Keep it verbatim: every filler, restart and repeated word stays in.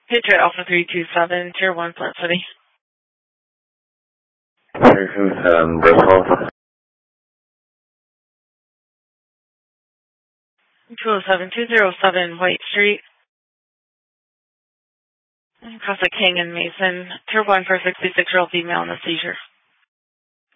Patriot Alpha three two seven, Tier one, Plant City. three two seven, Bristol. two oh seven, two oh seven White Street. Across the King and Mason. Tier one for a sixty-six-year-old female in a seizure.